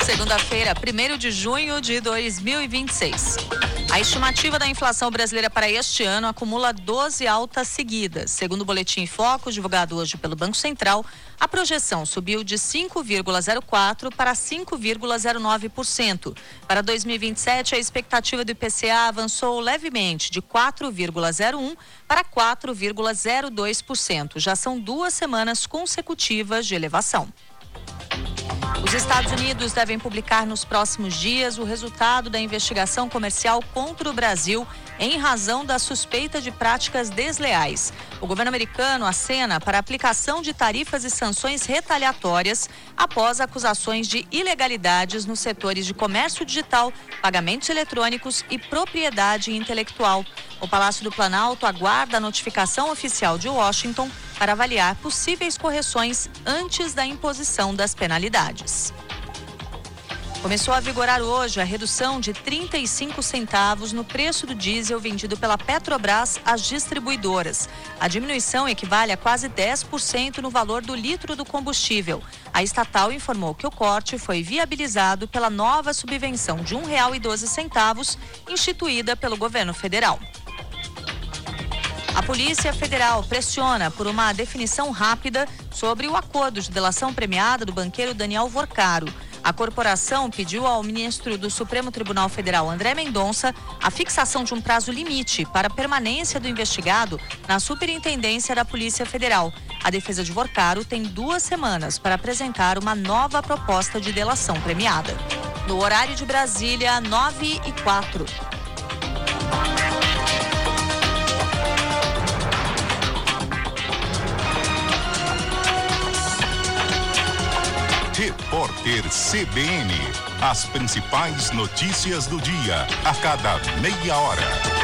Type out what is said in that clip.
Segunda-feira, 1º de junho de 2026. A estimativa da inflação brasileira para este ano acumula 12 altas seguidas. Segundo o Boletim Focus, divulgado hoje pelo Banco Central, a projeção subiu de 5,04% para 5,09%. Para 2027, a expectativa do IPCA avançou levemente, de 4,01% para 4,02%. Já são 2 semanas consecutivas de elevação. Os Estados Unidos devem publicar nos próximos dias o resultado da investigação comercial contra o Brasil em razão da suspeita de práticas desleais. O governo americano acena para a aplicação de tarifas e sanções retaliatórias após acusações de ilegalidades nos setores de comércio digital, pagamentos eletrônicos e propriedade intelectual. O Palácio do Planalto aguarda a notificação oficial de Washington para avaliar possíveis correções antes da imposição das penalidades. Começou a vigorar hoje a redução de 35 centavos no preço do diesel vendido pela Petrobras às distribuidoras. A diminuição equivale a quase 10% no valor do litro do combustível. A estatal informou que o corte foi viabilizado pela nova subvenção de R$ 1,12 instituída pelo governo federal. A Polícia Federal pressiona por uma definição rápida sobre o acordo de delação premiada do banqueiro Daniel Vorcaro. A corporação pediu ao ministro do Supremo Tribunal Federal, André Mendonça, a fixação de um prazo limite para a permanência do investigado na Superintendência da Polícia Federal. A defesa de Vorcaro tem 2 semanas para apresentar uma nova proposta de delação premiada. No horário de Brasília, 9h04. Repórter CBN. As principais notícias do dia, a cada meia hora.